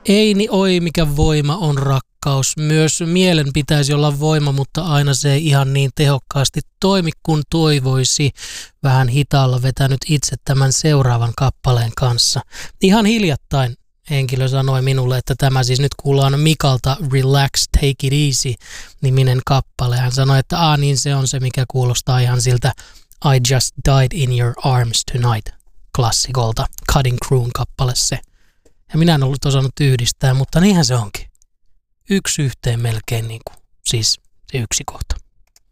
Ei oi mikä voima on rakkaus. Myös mielen pitäisi olla voima, mutta aina se ei ihan niin tehokkaasti toimi kuin toivoisi. Vähän hitaalla vetänyt itse tämän seuraavan kappaleen kanssa. Ihan hiljattain henkilö sanoi minulle, että tämä siis nyt kuullaan Mikalta Relax, Take It Easy -niminen kappale. Hän sanoi, että niin se on se, mikä kuulostaa ihan siltä I Just Died in Your Arms Tonight -klassikolta. Cutting Crewn kappale se. Ja minä en ollut osannut yhdistää, mutta niinhän se onkin. Yksi yhteen melkein niin kuin, siis se yksi kohta.